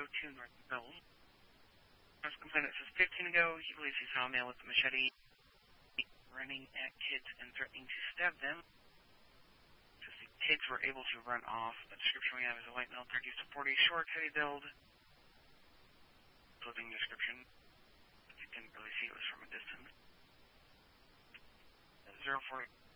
202 North Mills. First complainant says 15 ago, he believes he saw a male with a machete running at kids and threatening to stab them. Says the kids were able to run off. The description we have is a white male, 30s to 40, short, heavy build. Clothing description. But you didn't really see it was from a distance. 04